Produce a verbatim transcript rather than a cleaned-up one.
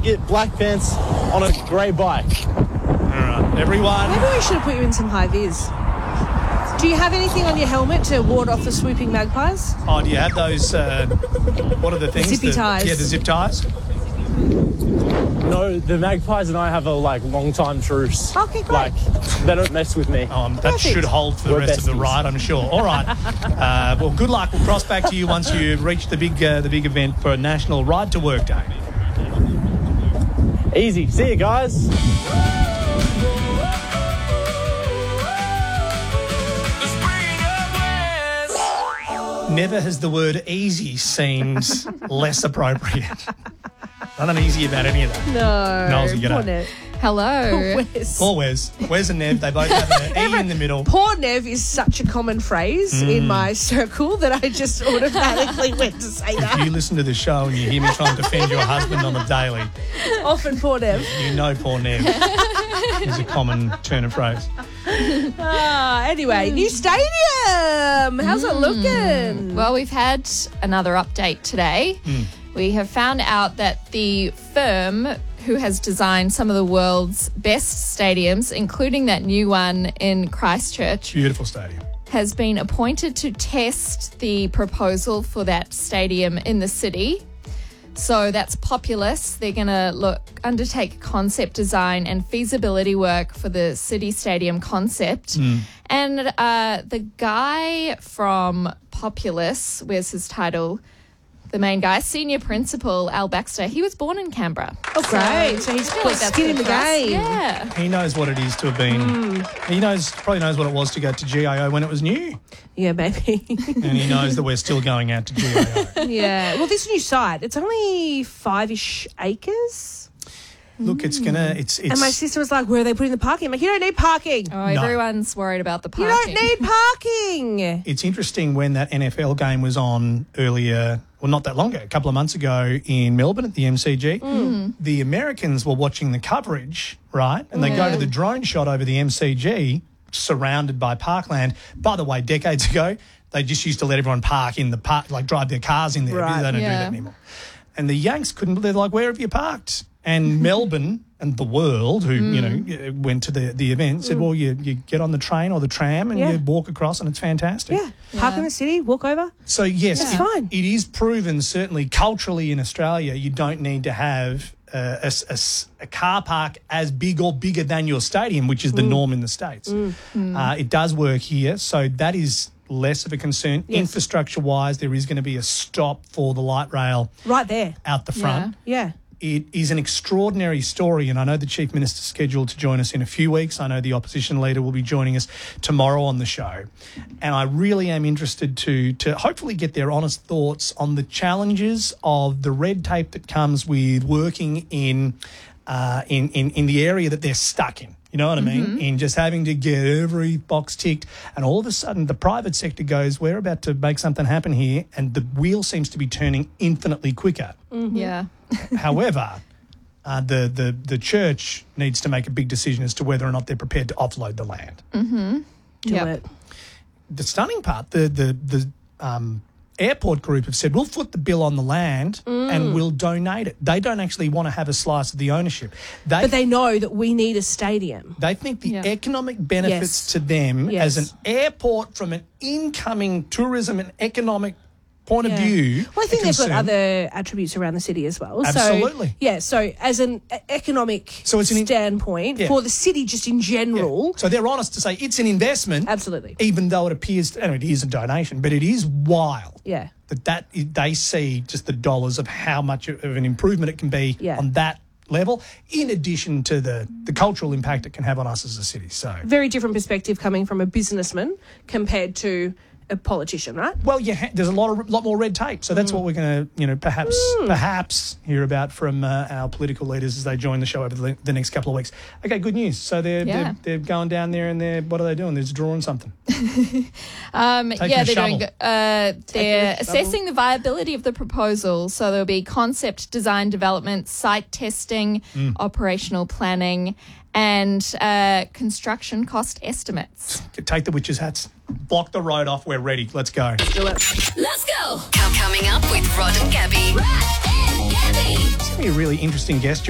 jacket, black pants, on a grey bike. All right, everyone. Maybe we should have put you in some high vis. Do you have anything on your helmet to ward off the swooping magpies? Oh, do you have those, uh, what are the things? Zippy the, ties. Yeah, the zip ties. No, the magpies and I have a like long time truce. Okay, great. Like they don't mess with me. Um, that Perfect. should hold for the We're rest of the besties. ride, I'm sure. All right. Uh, well, good luck. We'll cross back to you once you reach the big, uh, the big event for National Ride to Work Day. Easy. See you guys. Never has the word easy seemed less appropriate. Nothing easy about any of that. No. Knowles, you Poor g'day. Nev. Hello. Wes. Or Wes. Wes and Nev, they both have an E in the middle. Poor Nev is such a common phrase in my circle that I just automatically went to say If that. you listen to the show and you hear me trying to defend your husband on the daily, Often poor Nev. you know poor Nev is a common turn of phrase. Ah, anyway, new stadium. How's it looking? Well, we've had another update today. We have found out that the firm who has designed some of the world's best stadiums, including that new one in Christchurch, Beautiful stadium. has been appointed to test the proposal for that stadium in the city. So that's Populous. They're going to look undertake concept design and feasibility work for the city stadium concept. And uh, the guy from Populous, where's his title? The main guy, senior principal Al Baxter. He was born in Canberra. Oh, great. So he's I feel got like that's skin in good the for us. game. Yeah. He knows what it is to have been. He knows, probably knows what it was to go to G I O when it was new. Yeah, maybe. And he knows that we're still going out to G I O. Yeah. Well, this new site, it's only five-ish acres. Look, it's going to, it's, it's. And my sister was like, where are they putting the parking? I'm like, you don't need parking. Oh, everyone's worried about the You parking. don't need parking. It's interesting when that N F L game was on earlier, well, not that long ago, a couple of months ago in Melbourne at the M C G. The Americans were watching the coverage, right? And they go to the drone shot over the M C G, surrounded by parkland. By the way, decades ago, they just used to let everyone park in the park, like drive their cars in there. Right. They don't do Yeah. that anymore. And the Yanks couldn't, they're like, where have you parked? And Melbourne and the world, who, you know, went to the, the event, said, well, you, you get on the train or the tram and Yeah. you walk across and it's fantastic. Yeah. Park in the city, walk over. So, yes, It's it, fine. it is proven, certainly culturally in Australia, you don't need to have uh, a, a s- a car park as big or bigger than your stadium, which is the norm in the States. Uh, it does work here, so that is less of a concern. Yes. Infrastructure-wise, there is going to be a stop for the light rail Right there. out the front. Yeah. It is an extraordinary story, and I know the Chief Minister's scheduled to join us in a few weeks. I know the opposition leader will be joining us tomorrow on the show. And I really am interested to, to hopefully get their honest thoughts on the challenges of the red tape that comes with working in, uh, in, in, in the area that they're stuck in. You know what I mean? In just having to get every box ticked. And all of a sudden, the private sector goes, we're about to make something happen here. And the wheel seems to be turning infinitely quicker. Yeah. However, uh, the, the, the church needs to make a big decision as to whether or not they're prepared to offload the land. Do Yep. it. The stunning part, the, the, the um, airport group have said, we'll foot the bill on the land and we'll donate it. They don't actually want to have a slice of the ownership. They, But they know that we need a stadium. they think the Yeah. economic benefits Yes. to them Yes. as an airport from an incoming tourism and economic point of Yeah. view. Well, I think are they've got concerned. other attributes around the city as well. Absolutely. So, yeah, so as an e- economic So it's an in- standpoint Yeah. for the city just in general, So they're honest to say it's an investment. absolutely. Even though it appears, and it is a donation, but it is wild Yeah. that, that they see just the dollars of how much of an improvement it can be Yeah. on that level, in addition to the, the cultural impact it can have on us as a city. So, Very different perspective coming from a businessman compared to a politician, right? well, yeah, there's a lot of lot more red tape. So that's what we're going to, you know, perhaps perhaps hear about from uh, our political leaders as they join the show over the, the next couple of weeks. Okay, good news. So they're, Yeah. they're they're going down there and they're what are they doing? They're just drawing something. Um, Taking yeah, a they're shovel. doing. Uh, they're a shovel. assessing the viability of the proposal. So there'll be concept, design, development, site testing, Mm. operational planning, and uh, construction cost estimates. Take the witches' hats, block the road off. We're ready. Let's go. Do it. Let's go. Com- Coming up with Rod and Gabby. Rod and Gabby. It's going to be a really interesting guest.